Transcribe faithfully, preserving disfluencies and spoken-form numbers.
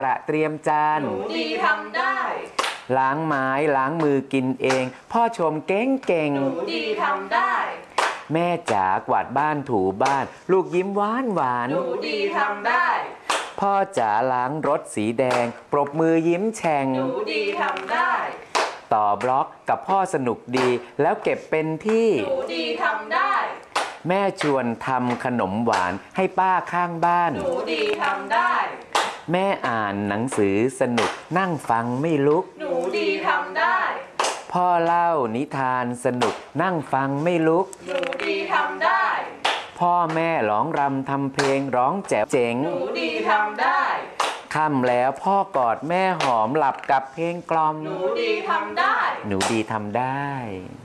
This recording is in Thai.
ประเตรียมจานหนูดีทำได้ล้างไม้ล้างมือกินเองพ่อชมเก่งเก่งหนูดีทำได้แม่จ๋ากวาดบ้านถูบ้านลูกยิ้มหวานหวานหนูดีทำได้พ่อจ๋าล้างรถสีแดงปรบมือยิ้มแฉ่งหนูดีทำได้ต่อบล็อกกับพ่อสนุกดีแล้วเก็บเป็นที่หนูดีทำได้แม่ชวนทำขนมหวานให้ป้าข้างบ้านหนูดีทำได้แม่อ่านหนังสือสนุกนั่งฟังไม่ลุกหนูดีทำได้พ่อเล่านิทานสนุกนั่งฟังไม่ลุกหนูดีทำได้พ่อแม่ร้องรำทำเพลงร้องแจ๋วเจ๋งหนูดีทำได้ค่ำแล้วพ่อกอดแม่หอมหลับกับเพลงกล่อมหนูดีทำได้หนูดีทำได้